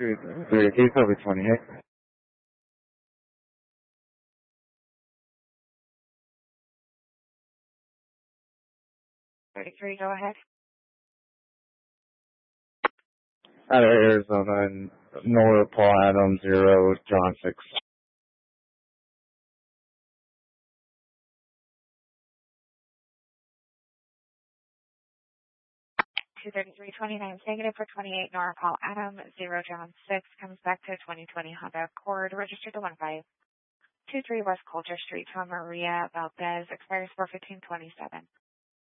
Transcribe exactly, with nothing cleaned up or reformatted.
Three, three, he's over twenty-eight. thirty-three, go ahead. Out of Arizona, and Nora Paul Adams, zero, John six. two thirty-three twenty-nine negative for twenty-eight, Nora Paul Adam, zero, John six, comes back to twenty twenty Honda Accord, registered to one five two three West Coulter Street, Tom Maria Valdez, expires four fifteen twenty-seven.